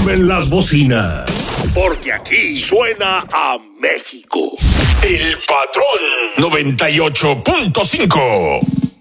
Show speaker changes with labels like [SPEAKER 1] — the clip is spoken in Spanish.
[SPEAKER 1] Suben las bocinas, porque aquí suena a México. El Patrón 98.5.